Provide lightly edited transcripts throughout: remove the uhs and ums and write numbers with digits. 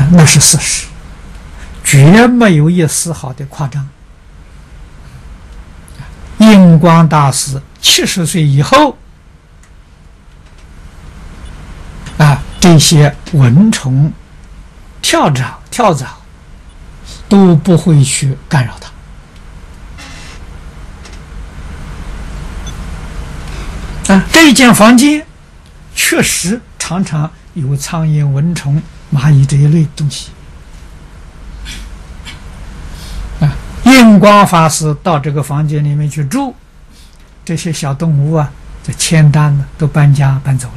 那是事实，绝没有一丝毫的夸张。印光大师70岁以后，这些蚊虫、跳蚤都不会去干扰他。这一间房间确实常常有苍蝇、蚊虫、蚂蚁这一类东西。印光法师到这个房间里面去住，这些小动物这签单的都搬家搬走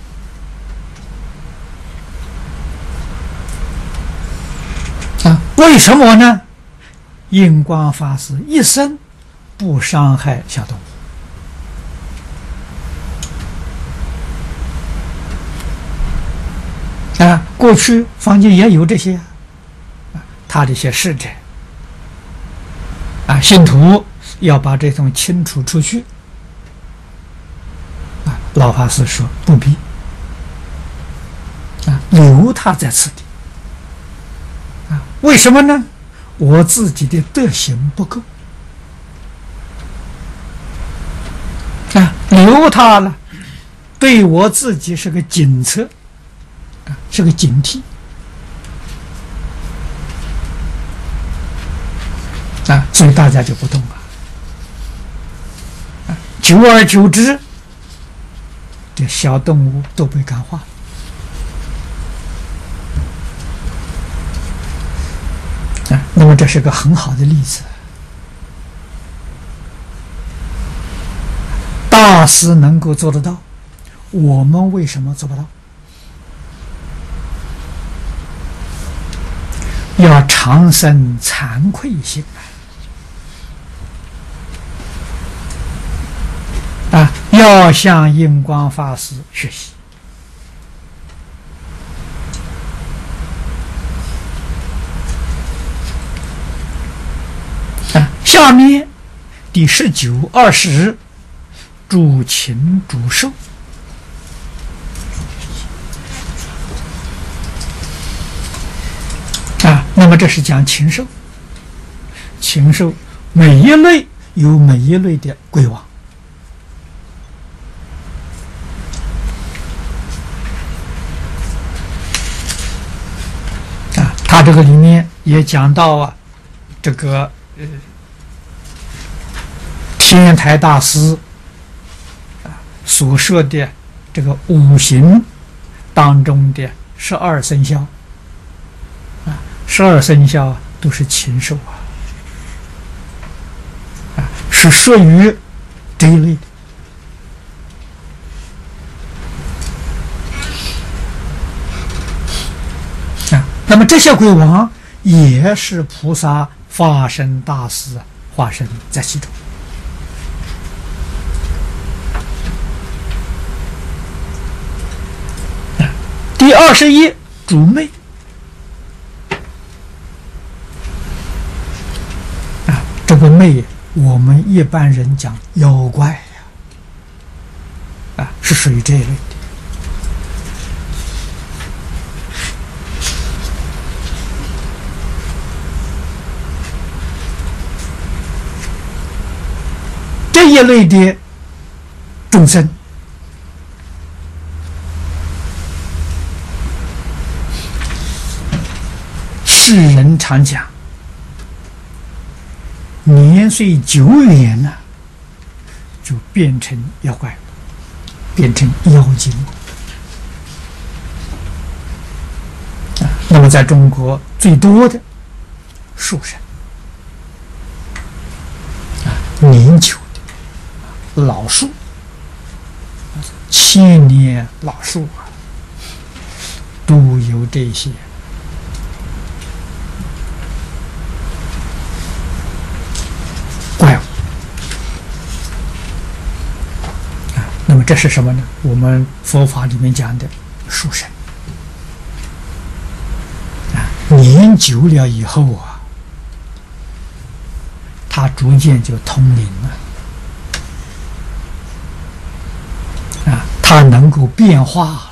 了。为什么呢？印光法师一生不伤害小动物。过去房间也有这些，他这些侍者信徒要把这种清除出去，老法师说不必，留他在此地。为什么呢？我自己的德行不够，留他了，对我自己是个警策，是个警惕。所以大家就不动了。久而久之，这小动物都被感化了。那么这是个很好的例子。大师能够做得到，我们为什么做不到？要常生惭愧心要向印光法师学习。下面第19、20主禽主兽。那么这是讲禽兽，禽兽每一类有每一类的规王。他这个里面也讲到这个天台大师所说的这个五行当中的12生肖，12生肖都是禽兽是属于这一类的。那么这些鬼王也是菩萨化身大师化身在其中。第21主魅这个魅我们一般人讲妖怪是属于这一类的。这一类的众生，世人常讲，年岁久远了，就变成妖怪，变成妖精。那么在中国最多的树神，年久的老树，1000年老树都有这些怪物。那么这是什么呢？我们佛法里面讲的树神。年久了以后它逐渐就通灵了，它能够变化。